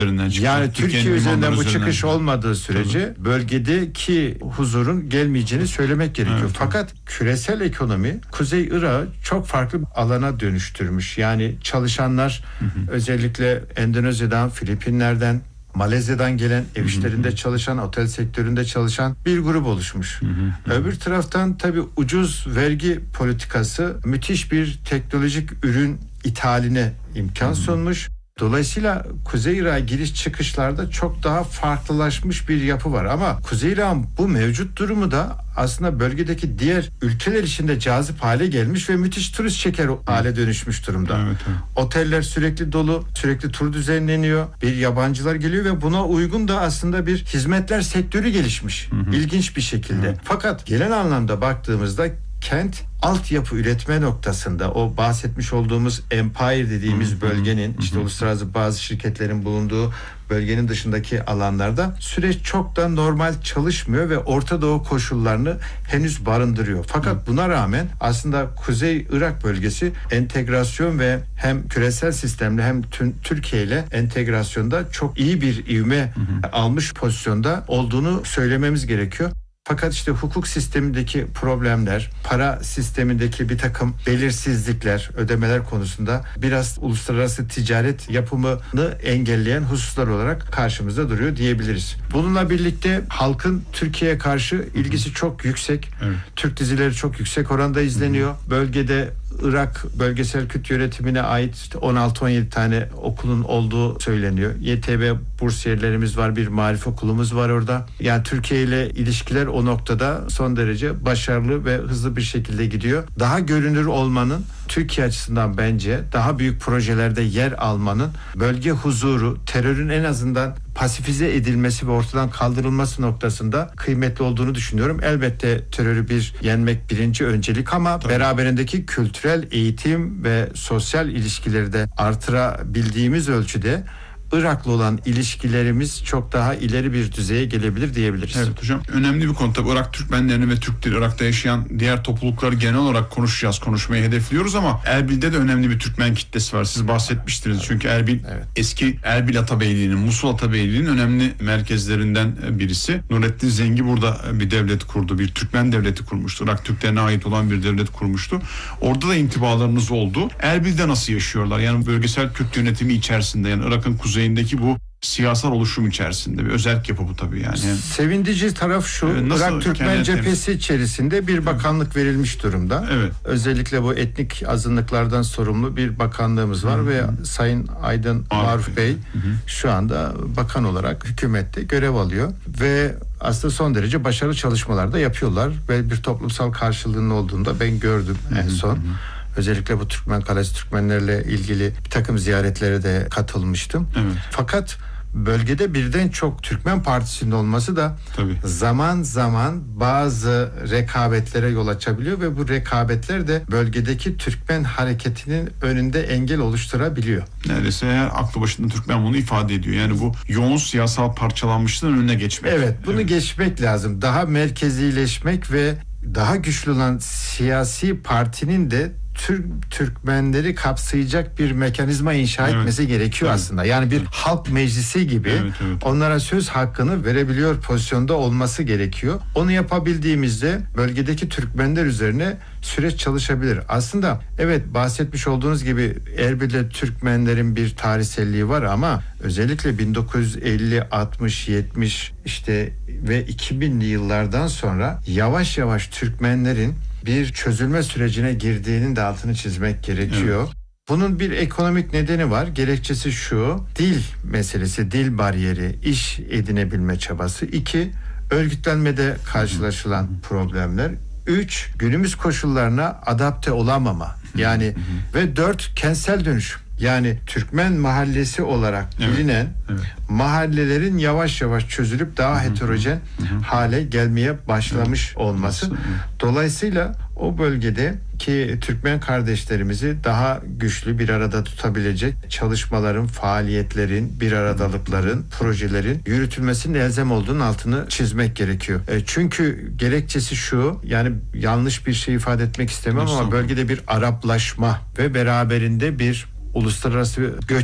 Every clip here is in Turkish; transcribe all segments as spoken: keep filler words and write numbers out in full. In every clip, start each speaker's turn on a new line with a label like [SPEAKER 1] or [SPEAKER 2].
[SPEAKER 1] Yani Türkiye üzerinden bu çıkış çıkıyor. olmadığı sürece Tabii. bölgedeki huzurun gelmeyeceğini söylemek gerekiyor. Evet, Fakat küresel ekonomi Kuzey Irak'ı çok farklı bir alana dönüştürmüş. Yani çalışanlar hı hı. özellikle Endonezya'dan, Filipinler'den, Malezya'dan gelen, ev işlerinde çalışan, otel sektöründe çalışan bir grup oluşmuş. Hı hı. Öbür taraftan tabii ucuz vergi politikası müthiş bir teknolojik ürün ithaline imkan hı hı. sunmuş. Dolayısıyla Kuzey Irak'a giriş çıkışlarda çok daha farklılaşmış bir yapı var. Ama Kuzey Irak'ın bu mevcut durumu da aslında bölgedeki diğer ülkeler için de cazip hale gelmiş ve müthiş turist çeker hale dönüşmüş durumda. Evet, evet. Oteller sürekli dolu, sürekli tur düzenleniyor, bir yabancılar geliyor ve buna uygun da aslında bir hizmetler sektörü gelişmiş. Hı hı. İlginç bir şekilde. Hı. Fakat genel anlamda baktığımızda kent altyapı üretme noktasında o bahsetmiş olduğumuz Empire dediğimiz hı, bölgenin hı, işte hı. uluslararası bazı şirketlerin bulunduğu bölgenin dışındaki alanlarda süreç çok da normal çalışmıyor ve Orta Doğu koşullarını henüz barındırıyor. Fakat hı. buna rağmen aslında Kuzey Irak bölgesi entegrasyon ve hem küresel sistemle hem tüm Türkiye ile entegrasyonda çok iyi bir ivme hı hı. almış pozisyonda olduğunu söylememiz gerekiyor. Fakat işte hukuk sistemindeki problemler, para sistemindeki bir takım belirsizlikler, ödemeler konusunda biraz uluslararası ticaret yapımını engelleyen hususlar olarak karşımızda duruyor diyebiliriz. Bununla birlikte halkın Türkiye'ye karşı ilgisi çok yüksek. Evet. Türk dizileri çok yüksek oranda izleniyor. Bölgede Irak Bölgesel Kürt Yönetimi'ne ait işte on altı on yedi tane okulun olduğu söyleniyor. Y T B bursiyerlerimiz var, bir marif okulumuz var orada. Yani Türkiye ile ilişkiler o noktada son derece başarılı ve hızlı bir şekilde gidiyor. Daha görünür olmanın Türkiye açısından bence daha büyük projelerde yer almanın bölge huzuru, terörün en azından pasifize edilmesi ve ortadan kaldırılması noktasında kıymetli olduğunu düşünüyorum. Elbette terörü bir yenmek birinci öncelik ama Tabii. beraberindeki kültürel eğitim ve sosyal ilişkileri de artırabildiğimiz ölçüde Irak'la olan ilişkilerimiz çok daha ileri bir düzeye gelebilir diyebiliriz.
[SPEAKER 2] Evet hocam. Önemli bir konu tabii Irak Türkmenlerini ve Türkleri, Irak'ta yaşayan diğer toplulukları genel olarak konuşacağız, konuşmayı hedefliyoruz ama Erbil'de de önemli bir Türkmen kitlesi var. Siz bahsetmiştiniz. Evet. Çünkü Erbil evet. eski Erbil Atabeyliği'nin, Musul Atabeyliği'nin önemli merkezlerinden birisi. Nurettin Zengi burada bir devlet kurdu. Bir Türkmen devleti kurmuştu. Irak Türklerine ait olan bir devlet kurmuştu. Orada da intibalarınız oldu. Erbil'de nasıl yaşıyorlar? Yani bölgesel Kürt yönetimi içerisinde, yani Irak'ın kuzey bu siyasal oluşum içerisinde bir özerk yapı bu tabii yani.
[SPEAKER 1] Sevindirici taraf şu, ee, Irak Türkmen cephesi içerisinde bir bakanlık verilmiş durumda. Evet. Özellikle bu etnik azınlıklardan sorumlu bir bakanlığımız var Hı-hı. ve Sayın Aydın Maruf Bey Hı-hı. şu anda bakan olarak hükümette görev alıyor ve aslında son derece başarılı çalışmalar da yapıyorlar ve bir toplumsal karşılığının olduğunu da ben gördüm Hı-hı. en son. Hı-hı. Özellikle bu Türkmen Kalesi Türkmenlerle ilgili bir takım ziyaretlere de katılmıştım. Evet. Fakat bölgede birden çok Türkmen Partisi'nin olması da Tabii. zaman zaman bazı rekabetlere yol açabiliyor ve bu rekabetler de bölgedeki Türkmen hareketinin önünde engel oluşturabiliyor.
[SPEAKER 2] Neredeyse her aklı başında Türkmen bunu ifade ediyor. Yani bu yoğun siyasal parçalanmışlığın önüne geçmek.
[SPEAKER 1] Evet, bunu evet. geçmek lazım. Daha merkezileşmek ve daha güçlü olan siyasi partinin de Türk Türkmenleri kapsayacak bir mekanizma inşa evet. etmesi gerekiyor evet. aslında. Yani bir evet. halk meclisi gibi evet, evet. onlara söz hakkını verebiliyor pozisyonda olması gerekiyor. Onu yapabildiğimizde bölgedeki Türkmenler üzerine süreç çalışabilir. Aslında evet bahsetmiş olduğunuz gibi Erbil'de Türkmenlerin bir tarihselliği var ama özellikle bin dokuz yüz elli, altmış, yetmiş işte ve iki binli yıllardan sonra yavaş yavaş Türkmenlerin bir çözülme sürecine girdiğinin de altını çizmek gerekiyor. Evet. Bunun bir ekonomik nedeni var. Gerekçesi şu: dil meselesi, dil bariyeri, iş edinebilme çabası. İki, örgütlenmede karşılaşılan Hı-hı. problemler. Üç, günümüz koşullarına adapte olamama. Yani Hı-hı. ve dört, kentsel dönüşüm. Yani Türkmen mahallesi olarak evet, bilinen evet. mahallelerin yavaş yavaş çözülüp daha hı hı, heterojen hı hı. hale gelmeye başlamış evet, olması. Evet. Dolayısıyla o bölgedeki Türkmen kardeşlerimizi daha güçlü bir arada tutabilecek çalışmaların, faaliyetlerin, bir aradalıkların, projelerin yürütülmesinin elzem olduğunun altını çizmek gerekiyor. E çünkü gerekçesi şu, yani yanlış bir şey ifade etmek istemem Nasıl? ama bölgede bir Araplaşma ve beraberinde bir uluslararası göç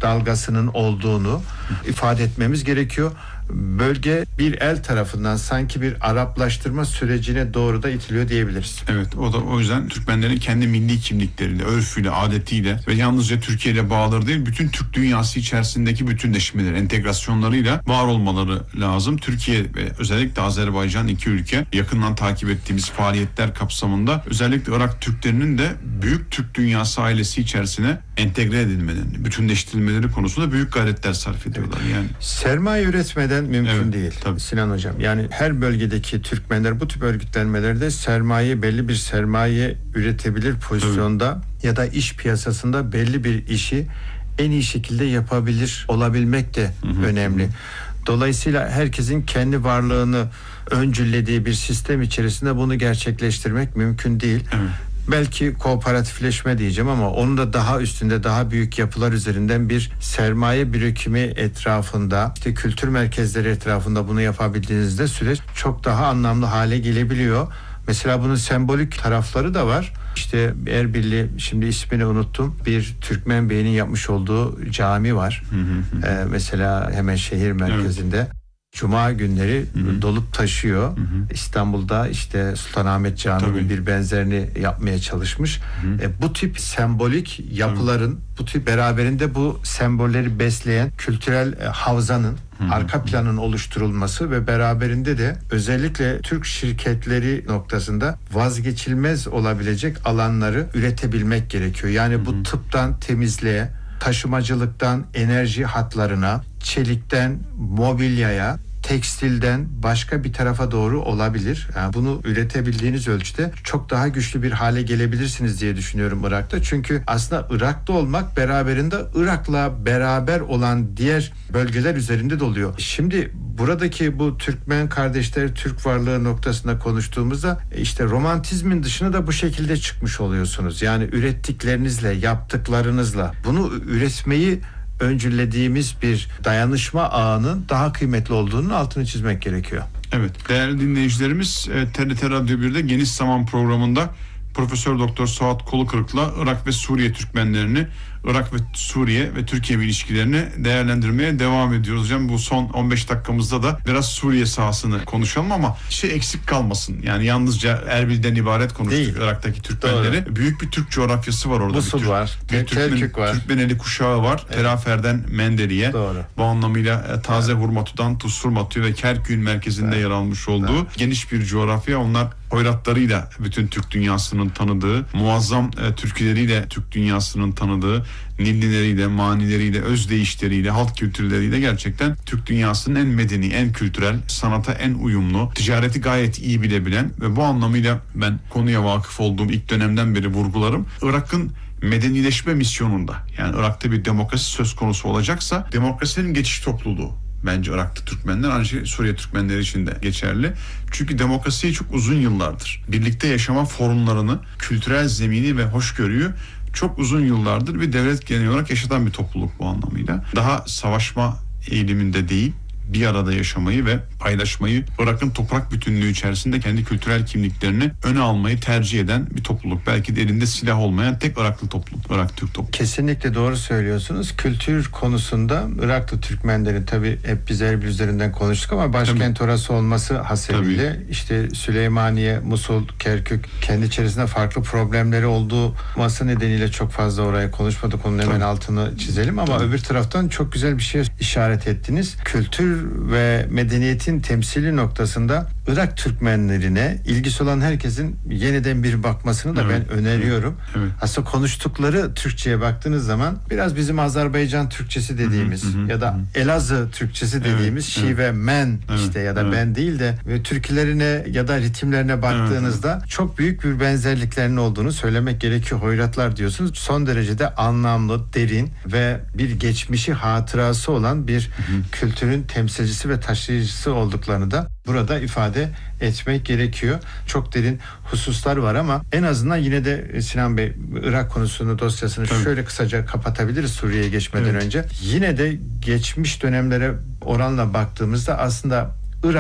[SPEAKER 1] dalgasının olduğunu ifade etmemiz gerekiyor. Bölge bir el tarafından sanki bir Araplaştırma sürecine doğru da itiliyor diyebiliriz.
[SPEAKER 2] Evet, o da o yüzden Türkmenlerin kendi milli kimlikleriyle, örfüyle, adetiyle ve yalnızca Türkiye ile bağları değil, bütün Türk dünyası içerisindeki bütünleşmeleri, entegrasyonlarıyla var olmaları lazım. Türkiye ve özellikle Azerbaycan, iki ülke yakından takip ettiğimiz faaliyetler kapsamında özellikle Irak Türklerinin de büyük Türk dünyası ailesi içerisine entegre edilmelerini, bütünleştirilmeleri konusunda büyük gayretler sarf ediyorlar. Evet. Yani
[SPEAKER 1] sermaye üretmeden mümkün evet, değil tabii. Sinan Hocam. Yani her bölgedeki Türkmenler bu tip örgütlenmelerde sermaye, belli bir sermaye üretebilir pozisyonda tabii. Ya da iş piyasasında belli bir işi en iyi şekilde yapabilir olabilmek de hı hı. önemli. Dolayısıyla herkesin kendi varlığını öncüllediği bir sistem içerisinde bunu gerçekleştirmek mümkün değil. Evet. Belki kooperatifleşme diyeceğim ama onun da daha üstünde, daha büyük yapılar üzerinden bir sermaye birikimi etrafında, işte kültür merkezleri etrafında bunu yapabildiğinizde süreç çok daha anlamlı hale gelebiliyor. Mesela bunun sembolik tarafları da var. İşte Erbil'li, şimdi ismini unuttum, bir Türkmen Bey'in yapmış olduğu cami var. Hı hı hı. Ee, mesela hemen şehir merkezinde. Evet. Cuma günleri hı hı. dolup taşıyor. Hı hı. İstanbul'da işte Sultanahmet Camii'nin bir benzerini yapmaya çalışmış. Hı hı. E, bu tip sembolik yapıların, hı. bu tip beraberinde bu sembolleri besleyen kültürel e, havzanın, hı hı. arka planın oluşturulması ve beraberinde de özellikle Türk şirketleri noktasında vazgeçilmez olabilecek alanları üretebilmek gerekiyor. Yani hı hı. bu tıptan temizliğe, taşımacılıktan enerji hatlarına, çelikten mobilyaya, tekstilden başka bir tarafa doğru olabilir. Yani bunu üretebildiğiniz ölçüde çok daha güçlü bir hale gelebilirsiniz diye düşünüyorum Irak'ta. Çünkü aslında Irak'ta olmak beraberinde Irak'la beraber olan diğer bölgeler üzerinde de oluyor. Şimdi buradaki bu Türkmen kardeşler, Türk varlığı noktasında konuştuğumuzda işte romantizmin dışına da bu şekilde çıkmış oluyorsunuz. Yani ürettiklerinizle, yaptıklarınızla bunu üretmeyi öncüllediğimiz bir dayanışma ağının daha kıymetli olduğunun altını çizmek gerekiyor.
[SPEAKER 2] Evet, değerli dinleyicilerimiz, T R T Radyo bir'de Geniş Zaman programında Profesör Doktor Suat Kolukırık'la Irak ve Suriye Türkmenlerini, Irak ve Suriye ve Türkiye ilişkilerini değerlendirmeye devam ediyoruz. Hocam bu son on beş dakikamızda da biraz Suriye sahasını konuşalım ama şey eksik kalmasın. Yani yalnızca Erbil'den ibaret konuştuk değil. Irak'taki Türkmenleri. Doğru. Büyük bir Türk coğrafyası var orada.
[SPEAKER 1] Musul var.
[SPEAKER 2] Bir Türkmen, var. Türkmeneli kuşağı var. Evet. Terafer'den Menderi'ye. Doğru. Bu anlamıyla Taze evet. Hurmatu'dan Tusurmatu ve Kerkük'ün merkezinde evet. yer almış olduğu evet. geniş bir coğrafya. Onlar hoyratlarıyla bütün Türk dünyasının tanıdığı, muazzam e, türküleriyle Türk dünyasının tanıdığı, nillileriyle, manileriyle, özdeyişleriyle, halk kültürleriyle gerçekten Türk dünyasının en medeni, en kültürel, sanata en uyumlu, ticareti gayet iyi bilebilen ve bu anlamıyla ben konuya vakıf olduğum ilk dönemden beri vurgularım. Irak'ın medenileşme misyonunda, yani Irak'ta bir demokrasi söz konusu olacaksa demokrasinin geçiş topluluğu. Bence Irak'ta Türkmenler, ancak Suriye Türkmenleri için de geçerli. Çünkü demokrasiyi çok uzun yıllardır, birlikte yaşama formlarını, kültürel zemini ve hoşgörüyü çok uzun yıllardır bir devlet geleneği olarak yaşatan bir topluluk bu anlamıyla. Daha savaşma eğiliminde değil, bir arada yaşamayı ve paylaşmayı, Irak'ın toprak bütünlüğü içerisinde kendi kültürel kimliklerini öne almayı tercih eden bir topluluk. Belki de elinde silah olmayan tek Iraklı topluluk, Irak Türk topluluğu.
[SPEAKER 1] Kesinlikle doğru söylüyorsunuz. Kültür konusunda Iraklı Türkmenleri, tabii hep biz Erbil üzerinden konuştuk ama başkent tabii. orası olması hasebiyle tabii. işte Süleymaniye, Musul, Kerkük kendi içerisinde farklı problemleri olduğu masa nedeniyle çok fazla oraya konuşmadık. Onun hemen tabii. altını çizelim ama tabii. öbür taraftan çok güzel bir şey işaret ettiniz. Kültür ve medeniyetin temsili noktasında Irak Türkmenlerine ilgisi olan herkesin yeniden bir bakmasını da evet, ben öneriyorum. Evet, evet. Aslında konuştukları Türkçe'ye baktığınız zaman biraz bizim Azerbaycan Türkçesi dediğimiz hı hı, hı, ya da Elazığ Türkçesi dediğimiz evet, şive evet. men evet, işte ya da evet. ben değil de ve türkülerine ya da ritimlerine baktığınızda evet. çok büyük bir benzerliklerinin olduğunu söylemek gerekiyor. Hoyratlar diyorsunuz. Son derecede anlamlı, derin ve bir geçmişi hatırası olan bir hı hı. kültürün temsilcisi ve taşıyıcısı olduklarını da burada ifade etmek gerekiyor. Çok derin hususlar var ama en azından yine de Sinan Bey, Irak konusunu, dosyasını Tabii. şöyle kısaca kapatabiliriz Suriye'ye geçmeden evet. önce. Yine de geçmiş dönemlere oranla baktığımızda aslında Irak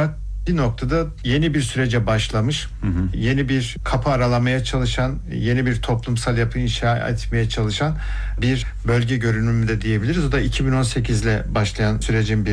[SPEAKER 1] bir noktada yeni bir sürece başlamış, hı hı. yeni bir kapı aralamaya çalışan, yeni bir toplumsal yapı inşa etmeye çalışan bir bölge görünümü de diyebiliriz. O da iki bin on sekiz ile başlayan sürecin bir